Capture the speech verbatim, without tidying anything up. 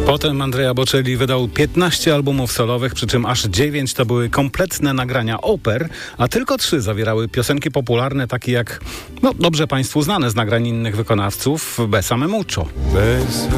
Potem Andrea Bocelli wydał piętnaście albumów solowych, przy czym aż dziewięć to były kompletne nagrania oper, a tylko trzy zawierały piosenki popularne, takie jak, no dobrze Państwu znane z nagrań innych wykonawców, Besame Mucho.